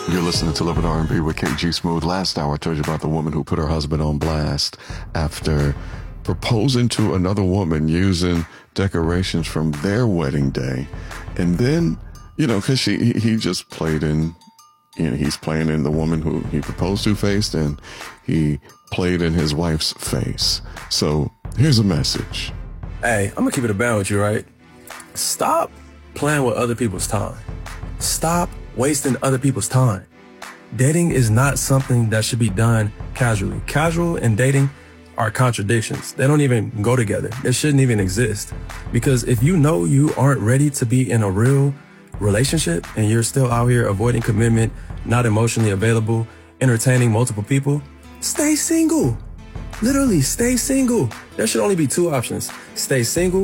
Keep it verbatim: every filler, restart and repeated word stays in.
You're listening to Love and R and B with K G Smooth. Last hour, I told you about the woman who put her husband on blast after proposing to another woman using decorations from their wedding day. And then, you know, because she he, he just played in, you know, he's playing in the woman who he proposed to face, and he played in his wife's face. So here's a message. Hey, I'm going to keep it a band with you, right? Stop playing with other people's time. Stop wasting other people's time. Dating is not something that should be done casually. Casual and dating are contradictions. They don't even go together. They shouldn't even exist. Because if you know you aren't ready to be in a real relationship and you're still out here avoiding commitment, not emotionally available, entertaining multiple people, stay single. Literally, stay single. There should only be two options. Stay single